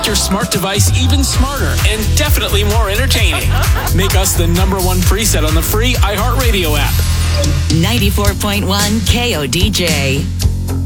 your smart device even smarter and definitely more entertaining. Make us the #1 preset on the free iHeartRadio app. 94.1 KODJ.